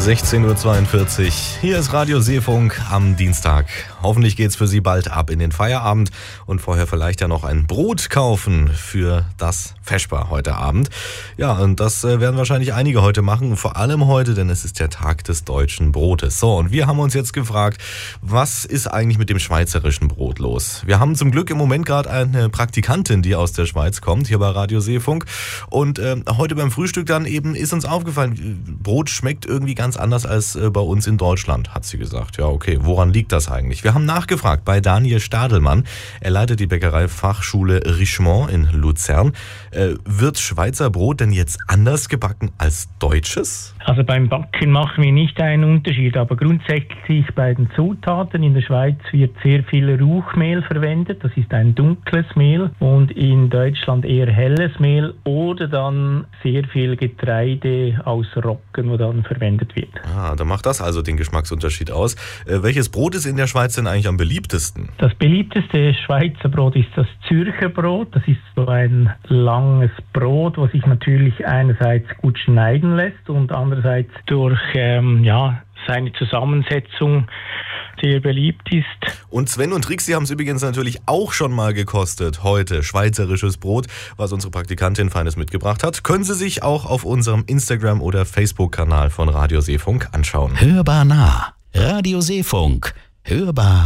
16:42 Uhr. Hier ist Radio Seefunk am Dienstag. Hoffentlich geht's für Sie bald ab in den Feierabend und vorher vielleicht ja noch ein Brot kaufen für das Vesper heute Abend. Ja, und das werden wahrscheinlich einige heute machen, vor allem heute, denn es ist der Tag des deutschen Brotes. So, und wir haben uns jetzt gefragt, was ist eigentlich mit dem schweizerischen Brot los? Wir haben zum Glück im Moment gerade eine Praktikantin, die aus der Schweiz kommt, hier bei Radio Seefunk. Und heute beim Frühstück dann eben ist uns aufgefallen, Brot schmeckt irgendwie ganz anders als bei uns in Deutschland, hat sie gesagt. Ja, okay, woran liegt das eigentlich? Wir haben nachgefragt bei Daniel Stadelmann. Er leitet die Bäckereifachschule Richemont in Luzern. Wird Schweizer Brot denn jetzt anders gebacken als deutsches? Also beim Backen machen wir nicht einen Unterschied, aber grundsätzlich bei den Zutaten in der Schweiz wird sehr viel Ruchmehl verwendet. Das ist ein dunkles Mehl und in Deutschland eher helles Mehl oder dann sehr viel Getreide aus Roggen, wo dann verwendet wird. Ah, da macht das also den Geschmacksunterschied aus. Welches Brot ist in der Schweiz denn eigentlich am beliebtesten? Das beliebteste Schweizer Brot ist das Zürcher Brot. Das ist so ein langes Brot, was sich natürlich einerseits gut schneiden lässt und andererseits durch seine Zusammensetzung sehr beliebt ist. Und Sven und Trixie haben es übrigens natürlich auch schon mal gekostet. Heute schweizerisches Brot, was unsere Praktikantin Feines mitgebracht hat, können Sie sich auch auf unserem Instagram- oder Facebook-Kanal von Radio Seefunk anschauen. Hörbar nah. Radio Seefunk. Hörbar